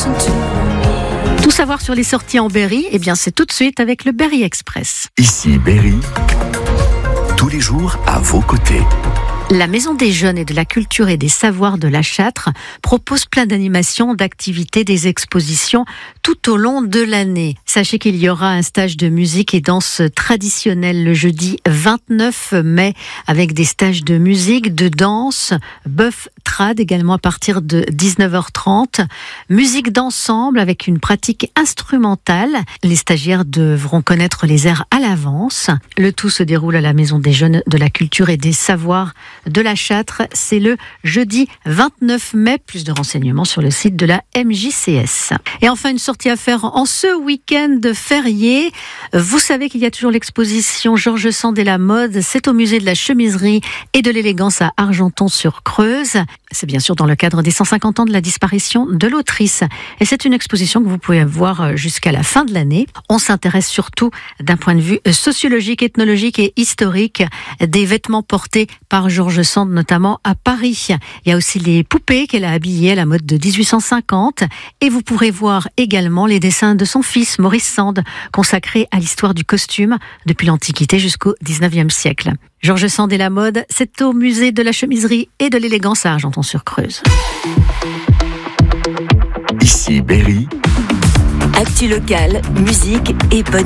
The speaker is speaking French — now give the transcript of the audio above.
Tout savoir sur les sorties en Berry, eh bien c'est tout de suite avec le Berry Express. Ici Berry, tous les jours à vos côtés. La Maison des Jeunes et de la Culture et des Savoirs de la Châtre propose plein d'animations, d'activités, des expositions tout au long de l'année. Sachez qu'il y aura un stage de musique et danse traditionnelle le jeudi 29 mai avec des stages de musique, de danse, bœuf trad également à partir de 19h30, musique d'ensemble avec une pratique instrumentale. Les stagiaires devront connaître les airs à l'avance. Le tout se déroule à la Maison des Jeunes de la Culture et des Savoirs de la Châtre. C'est le jeudi 29 mai. Plus de renseignements sur le site de la MJCS. Et enfin, une sortie à faire en ce week-end férié. Vous savez qu'il y a toujours l'exposition Georges Sand et la mode. C'est au musée de la chemiserie et de l'élégance à Argenton-sur-Creuse. C'est bien sûr dans le cadre des 150 ans de la disparition de l'autrice. Et c'est une exposition que vous pouvez voir jusqu'à la fin de l'année. On s'intéresse surtout d'un point de vue sociologique, ethnologique et historique des vêtements portés par Georges Sand, notamment à Paris. Il y a aussi les poupées qu'elle a habillées à la mode de 1850. Et vous pourrez voir également les dessins de son fils, Maurice Sand, consacrés à l'histoire du costume depuis l'Antiquité jusqu'au 19e siècle. Georges Sand et la mode, c'est au musée de la chemiserie et de l'élégance à Argenton-sur-Creuse. Ici Berry. Actu locale, musique et bonne